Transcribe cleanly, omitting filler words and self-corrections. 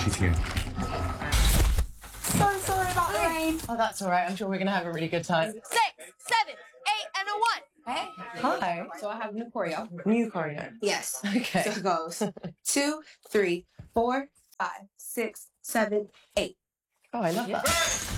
PTA. So sorry about the rain. Oh, that's all right. I'm sure we're going to have a really good time. 6, 7, 8, and a 1. Hey. Hi. So I have new choreo. New choreo. Yes. Okay. So it goes 2, 3, 4, 5, 6, 7, 8. Oh, I love that.